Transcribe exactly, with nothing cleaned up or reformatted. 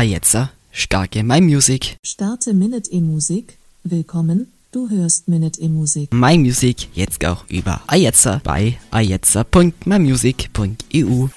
Ajetzer, starke My Music. Starte Minute E-Musik. Willkommen, du hörst Minute E-Musik. My Music jetzt auch über Ajetzer bei ajetzer punkt mymusic punkt e u.